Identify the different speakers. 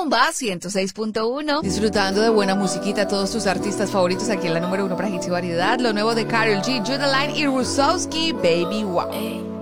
Speaker 1: Rumba 106.1. Disfrutando de buena musiquita, todos tus artistas favoritos aquí en la número 1 para hits y variedad. Lo nuevo de Karol G, Judah Line y Rusowski, Baby Wow.